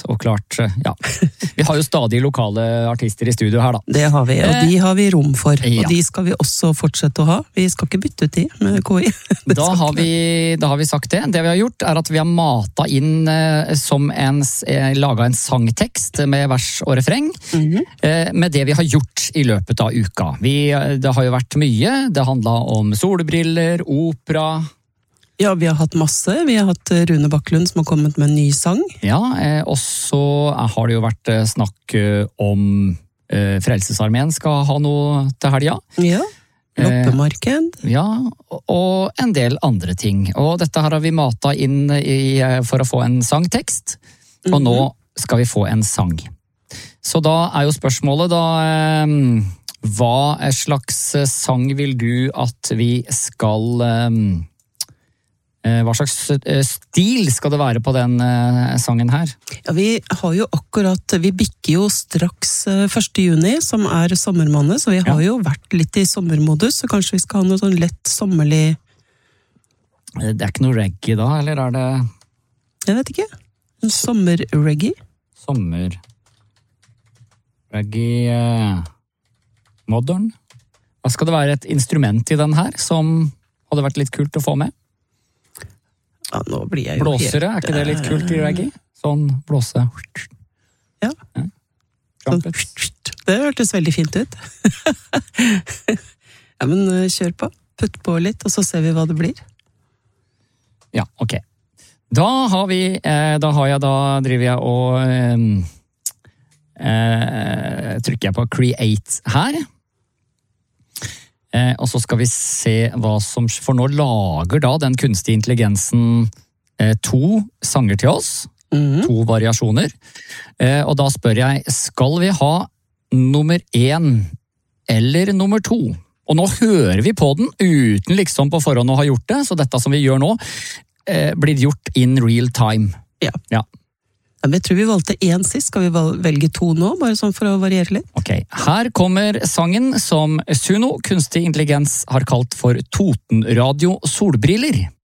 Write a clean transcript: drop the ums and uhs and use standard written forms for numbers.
og klart, ja. Vi har jo stadig lokale artister i studio her da. Det har vi, og de har vi rom for. Ja. Og de skal vi også fortsette å ha. Vi skal ikke bytte ut de med KI. Da har vi sagt det. Det vi har gjort er at vi har matet inn laget en sangtekst med vers og refreng, med det vi har gjort i løpet av uka. Det har jo vært mye. Det handlet om solbriller, opera. Ja, vi har hatt masse. Vi har hatt Rune Bakklund som har kommet med en ny sang. Ja, og så har det jo vært snakk om Frelsesarmeen skal ha noe til helga. Ja, loppemarked. Ja, og en del andre ting. Og dette her har vi matet inn for å få en sangtekst, og nå skal vi få en sang. Så da er jo spørsmålet da, hva slags sang vil du at vi skal... Hva slags stil skal det være på den sangen her? Ja, vi bikker jo straks 1. juni, som er sommermåned, så vi har jo vært litt i sommermodus, så kanskje vi skal ha noe sånn lett sommerlig... Det er ikke noe reggae da, eller er det... Jeg vet ikke. En sommerreggae? Reggae... modern? Hva skal det være et instrument i den her, som hadde vært litt kult å få med? Ja, nå blir jeg jo blåsere, er ikke det litt kult i reggae? Sånn blåse. Ja. Det hørtes veldig fint ut. Ja, men kjør på. Putt på litt, og så ser vi hva det blir. Ja, ok. Da driver jeg og trykker jeg på Create her. Og så skal vi se hva som... For nå lager da den kunstige intelligensen 2 sanger til oss. 2 variasjoner. Og da spør jeg, skal vi ha nummer 1 eller nummer 2? Og nå hører vi på den uten liksom på forhånd å ha gjort det, så dette som vi gjør nå blir gjort in real time. Ja. Ja. Men jeg tror vi valgte 1 sist. Skal vi velge 2 nå, bare sånn for å variere litt? Ok, her kommer sangen som Suno, kunstig intelligens, har kalt for Totenradio Solbriller.